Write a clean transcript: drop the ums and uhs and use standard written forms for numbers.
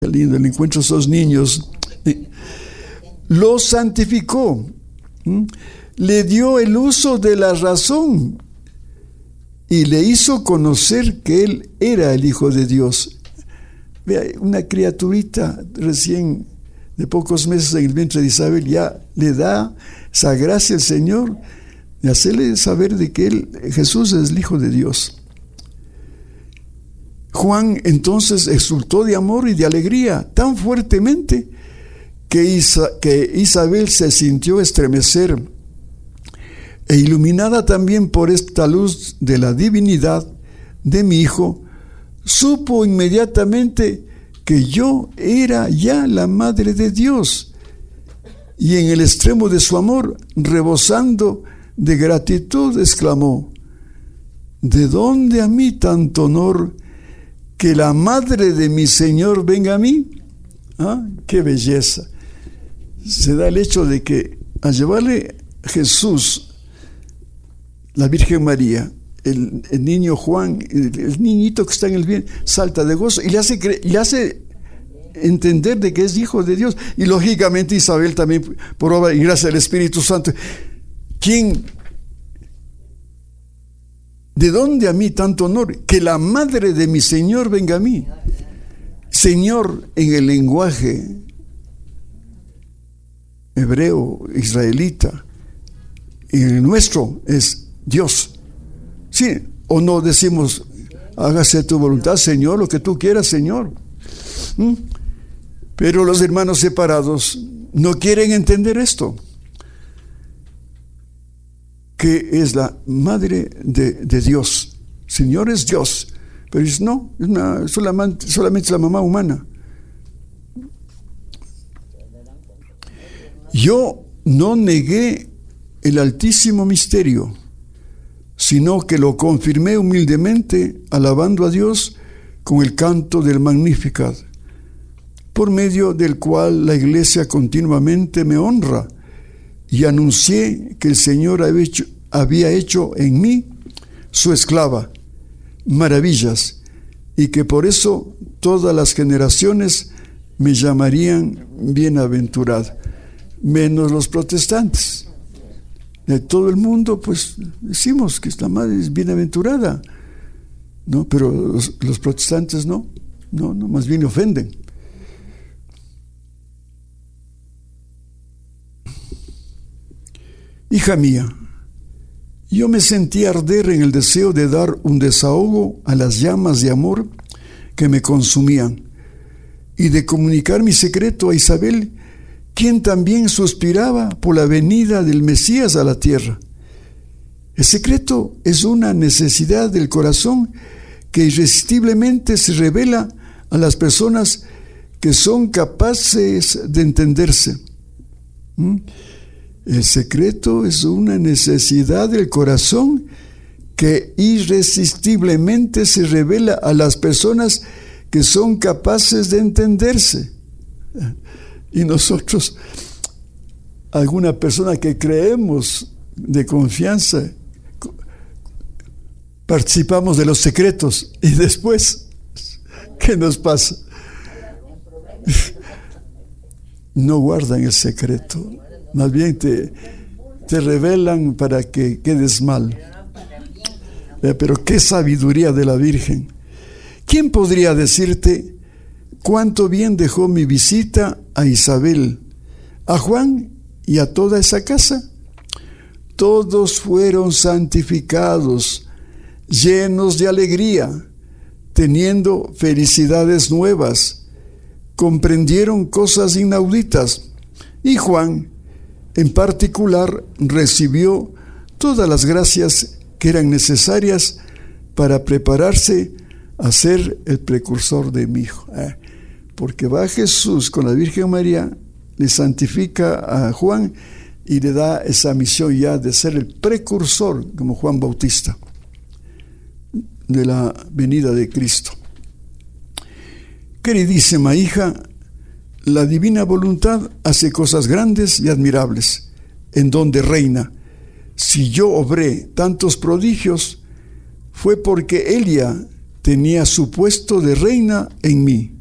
Qué lindo el encuentro de esos niños. Lo santificó, le dio el uso de la razón y le hizo conocer que él era el Hijo de Dios. Vea, una criaturita recién de pocos meses en el vientre de Isabel, ya le da esa gracia al Señor de hacerle saber de que Jesús es el Hijo de Dios. Juan entonces exultó de amor y de alegría tan fuertemente que Isabel se sintió estremecer, e iluminada también por esta luz de la divinidad de mi hijo, supo inmediatamente que yo era ya la madre de Dios, y en el extremo de su amor, rebosando de gratitud, exclamó: ¿de dónde a mí tanto honor que la madre de mi Señor venga a mí? ¿Ah? ¡Qué belleza! Se da el hecho de que al llevarle Jesús, la Virgen María, el niño Juan, el niñito que está en el vientre, salta de gozo y le hace entender de que es hijo de Dios. Y lógicamente Isabel también, por obra y gracia del Espíritu Santo. ¿De dónde a mí tanto honor? Que la madre de mi Señor venga a mí. Señor, en el lenguaje hebreo, israelita, en el nuestro es Dios. Sí, o no decimos: hágase tu voluntad, Señor, lo que tú quieras, Señor. Pero los hermanos separados no quieren entender esto, que es la madre de Dios. Señor es Dios, pero dice, no, solamente es la mamá humana. Yo no negué el altísimo misterio, sino que lo confirmé humildemente, alabando a Dios con el canto del Magnificat, por medio del cual la Iglesia continuamente me honra, y anuncié que el Señor había hecho en mí su esclava maravillas, y que por eso todas las generaciones me llamarían bienaventurado, menos los protestantes. De todo el mundo, pues decimos que esta madre es bienaventurada, ¿no? Pero los protestantes no, más bien ofenden. Hija mía, yo me sentí arder en el deseo de dar un desahogo a las llamas de amor que me consumían, y de comunicar mi secreto a Isabel, quien también suspiraba por la venida del Mesías a la tierra. El secreto es una necesidad del corazón que irresistiblemente se revela a las personas que son capaces de entenderse. El secreto es una necesidad del corazón que irresistiblemente se revela a las personas que son capaces de entenderse. Y nosotros, alguna persona que creemos de confianza, participamos de los secretos, y después, ¿qué nos pasa? No guardan el secreto, más bien te revelan para que quedes mal. Pero qué sabiduría de la Virgen. ¿Quién podría decirte cuánto bien dejó mi visita a Isabel, a Juan y a toda esa casa? Todos fueron santificados, llenos de alegría, teniendo felicidades nuevas, comprendieron cosas inauditas, y Juan, en particular, recibió todas las gracias que eran necesarias para prepararse a ser el precursor de mi hijo. Porque va Jesús con la Virgen María, le santifica a Juan y le da esa misión ya de ser el precursor, como Juan Bautista, de la venida de Cristo. Queridísima hija, la divina voluntad hace cosas grandes y admirables, en donde reina. Si yo obré tantos prodigios, fue porque ella tenía su puesto de reina en mí.